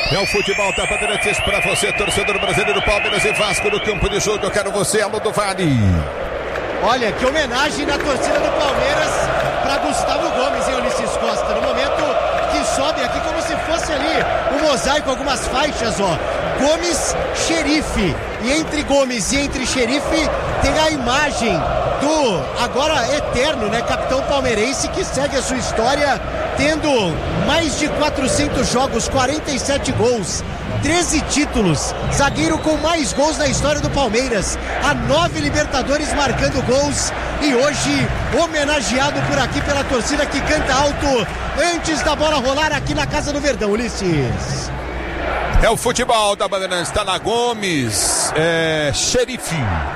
É o futebol da Bandeirantes para você, torcedor brasileiro, Palmeiras e Vasco no campo de jogo. Eu quero você, Alô do Vale. Olha, que homenagem na torcida do Palmeiras para Gustavo Gomes, hein, Ulisses Costa? No momento que sobe aqui como se fosse ali um mosaico, algumas faixas, ó. Gomes, Xerife. E entre Gomes e entre Xerife tem a imagem do agora eterno, né, capitão palmeirense, que segue a sua história tendo mais de 400 jogos, 47 gols, 13 títulos, zagueiro com mais gols na história do Palmeiras, a 9 Libertadores marcando gols e hoje homenageado por aqui pela torcida que canta alto antes da bola rolar aqui na Casa do Verdão, Ulisses. É o futebol da Bandeirantes, está na Gomes, Xerife.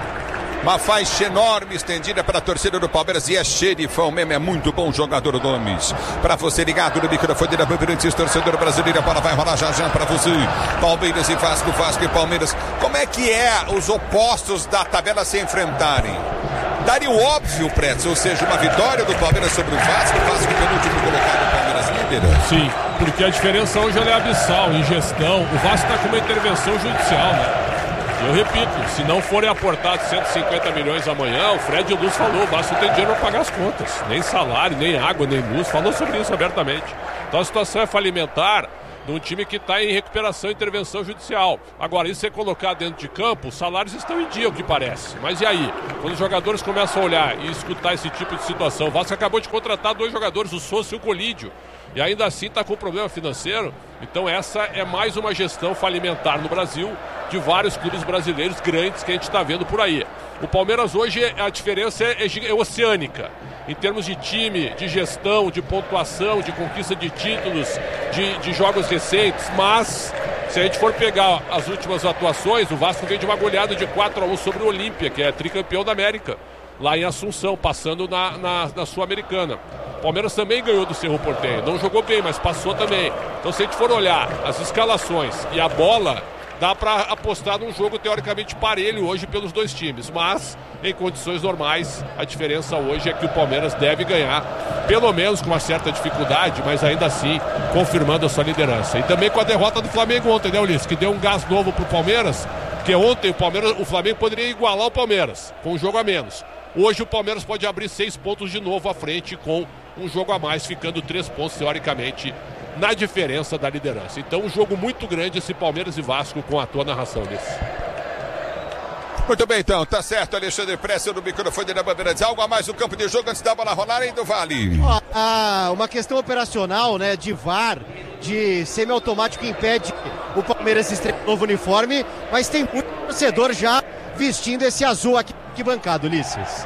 Uma faixa enorme estendida para a torcida do Palmeiras e é xerifão mesmo, é muito bom jogador Gomes. Para você ligado no microfone da Bandeirantes, torcedor brasileiro, a bola vai rolar já para você. Palmeiras e Vasco, Vasco e Palmeiras. Como é que os opostos da tabela se enfrentarem? Daria o óbvio, Pretz, ou seja, uma vitória do Palmeiras sobre o Vasco penúltimo colocado, o Palmeiras líder. Sim, porque a diferença hoje é abissal em gestão. O Vasco está com uma intervenção judicial, né? Eu repito, se não forem aportados 150 milhões amanhã, o Fred Luz falou, o Vasco não tem dinheiro para pagar as contas. Nem salário, nem água, nem luz. Falou sobre isso abertamente. Então a situação é falimentar de um time que está em recuperação e intervenção judicial. Agora, isso é colocar dentro de campo, os salários estão em dia, o que parece. Mas e aí? Quando os jogadores começam a olhar e escutar esse tipo de situação, o Vasco acabou de contratar 2 jogadores, o Sousa e o Colídio, e ainda assim está com problema financeiro. Então essa é mais uma gestão falimentar no Brasil de vários clubes brasileiros grandes que a gente está vendo por aí. O Palmeiras hoje, a diferença é oceânica. Em termos de time, de gestão, de pontuação, de conquista de títulos, de jogos recentes. Mas, se a gente for pegar as últimas atuações, o Vasco veio de uma goleada de 4-1 sobre o Olímpia, que é tricampeão da América, lá em Assunção, passando na Sul-Americana. O Palmeiras também ganhou do Cerro Porteño. Não jogou bem, mas passou também. Então, se a gente for olhar as escalações e a bola, dá para apostar num jogo teoricamente parelho hoje pelos dois times. Mas, em condições normais, a diferença hoje é que o Palmeiras deve ganhar, pelo menos com uma certa dificuldade, mas ainda assim confirmando a sua liderança. E também com a derrota do Flamengo ontem, né, Ulisses? Que deu um gás novo pro Palmeiras, porque ontem o Flamengo poderia igualar o Palmeiras, com um jogo a menos. Hoje o Palmeiras pode abrir 6 pontos de novo à frente, com um jogo a mais, ficando 3 pontos teoricamente na diferença da liderança. Então um jogo muito grande esse Palmeiras e Vasco, com a tua narração desse. Muito bem, então, tá certo, Alexandre Presser no microfone da Bandeirantes. Algo a mais no campo de jogo antes da bola rolar, hein, do Vale? Uma questão operacional, né, de VAR, de semiautomático, impede o Palmeiras de estrear novo uniforme, mas tem muito torcedor já vestindo esse azul aqui bancado, Ulisses.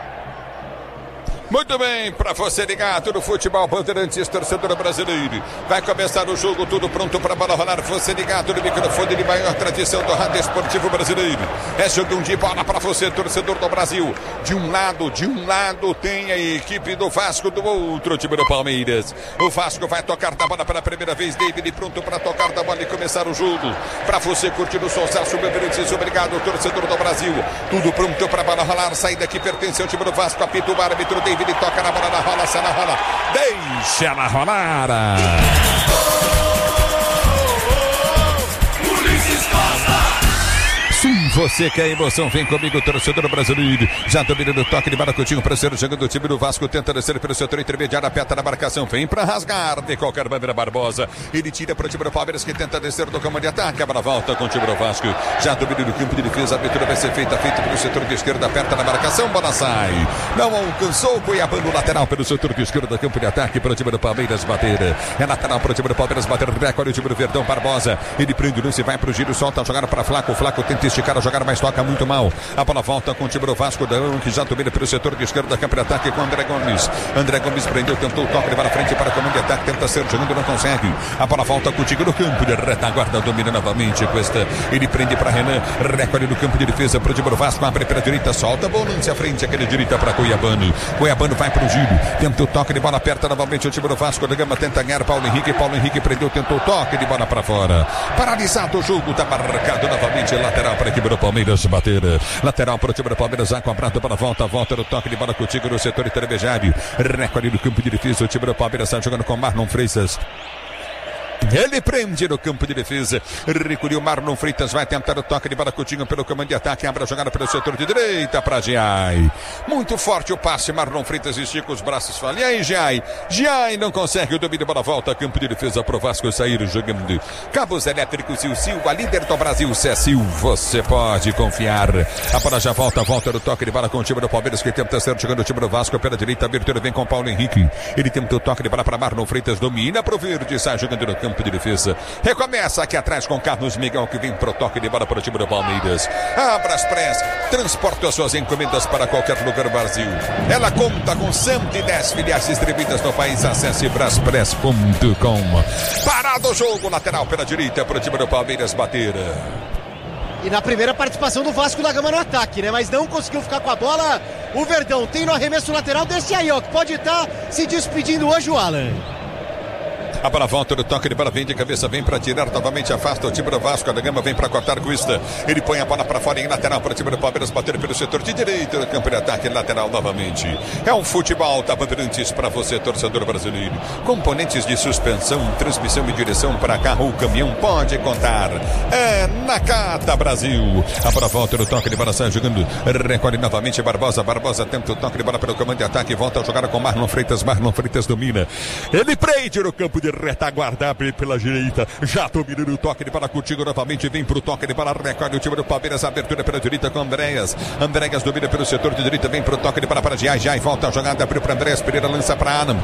Muito bem, para você ligado no futebol Bandeirantes, torcedor brasileiro. Vai começar o jogo, tudo pronto para a bola rolar. Você ligado no microfone de maior tradição do rádio esportivo brasileiro. É jogo de bola para você, torcedor do Brasil. De um lado tem a equipe do Vasco, do outro time do Palmeiras. O Vasco vai tocar da bola pela primeira vez. David pronto para tocar da bola e começar o jogo. Para você curtir o sucesso, Bandeirantes. Obrigado, torcedor do Brasil. Tudo pronto para a bola rolar. Saída que pertence ao time do Vasco. Apita o árbitro David. Ele toca na bola, na rola, sai na rola, deixa ela rolar. Sim, você quer emoção, vem comigo, torcedor brasileiro. Já dominando o toque de Maracutinho para ser jogando o time do Vasco, tenta descer pelo setor intermediário, aperta na marcação, vem para rasgar de qualquer maneira Barbosa. Ele tira para o time do Palmeiras que tenta descer do campo de ataque, a bola volta com o time do Vasco. Já dominando o campo de defesa, a abertura vai ser feita pelo setor de esquerda, aperta na marcação, bola sai. Não alcançou o Cuiabano, lateral pelo setor de esquerda do campo de ataque para o time do Palmeiras bater. É lateral para o time do Palmeiras bater, recorde o time do Verdão, Barbosa. Ele prende o lance, vai para o giro, solta a jogada para Flaco, Flaco tenta esticar a jogada, mas toca muito mal. A bola volta com o time do Vasco, que já domina pelo setor de esquerda da campo de ataque com o André Gomes. André Gomes prendeu, tentou o toque, levar à frente para o comando de ataque, tenta ser jogando, não consegue. A bola volta contigo no campo de retaguarda, domina novamente com esta. Ele prende para Renan, recorde no campo de defesa para o time do Vasco, abre para a direita, solta, bom lance à frente, aquele direita para Cuiabano. Cuiabano vai para o giro, tenta o toque de bola, aperta novamente o time do Vasco da Gama, tenta ganhar Paulo Henrique prendeu, tentou o toque de bola para fora. Paralisado o jogo, tá marcado novamente, lateral para a equipe do Palmeiras bater. Lateral para o time do Palmeiras, acobrado para a volta no toque de bola contigo no setor intermediário. Recorde no campo de defesa, o time do Palmeiras está jogando com Marlon Freitas. Ele prende no campo de defesa. Recolheu Marlon Freitas. Vai tentar o toque de bola. Coutinho pelo comando de ataque. Abre a jogada pelo setor de direita para Giai. Muito forte o passe. Marlon Freitas estica os braços. Fala. E aí, Giai? Giai não consegue o domínio. Bola volta. Campo de defesa pro Vasco sair jogando. Cabos elétricos e o Silva. Líder do Brasil. Cecil. Você pode confiar. A bola já volta. Volta no toque de bola com o time do Palmeiras. Que tenta ser jogando o time do Vasco. Pela direita. Abertura vem com o Paulo Henrique. Ele tenta o toque de bola para Marlon Freitas. Domina pro verde. Sai jogando no campo de defesa. Recomeça aqui atrás com Carlos Miguel, que vem pro toque de bola para o time do Palmeiras. A Braspress transporta suas encomendas para qualquer lugar do Brasil. Ela conta com 110 filiais distribuídas no país. Acesse braspress.com. Parado o jogo, lateral pela direita para o time do Palmeiras bater. E na primeira participação do Vasco da Gama no ataque, né? Mas não conseguiu ficar com a bola. O Verdão tem no arremesso lateral desse aí, ó, que pode estar se despedindo hoje o Alan. A bola volta no toque de bola, vem de cabeça, vem para tirar, novamente afasta o time do Vasco da Gama, vem para cortar com isso. Ele põe a bola para fora em lateral para o time do Palmeiras bater pelo setor de direita do campo de ataque, lateral novamente. É um futebol da Bandeirantes para você, torcedor brasileiro. Componentes de suspensão, transmissão e direção para carro ou caminhão, pode contar. É Nakata Brasil. A bola volta no toque de bola, sai jogando, recolhe novamente Barbosa. Barbosa tenta o toque de bola pelo comando de ataque, volta a jogar com Marlon Freitas. Marlon Freitas domina. Ele prende no campo de retaguarda pela direita, já dominando o toque de bola contigo novamente, vem pro toque de bola, recolhe o time do Palmeiras, abertura pela direita com Andréas. Andréas domina pelo setor de direita, vem pro toque de bola para Giai, Giai volta a jogada, abriu para Andréas, Pereira lança para Adam.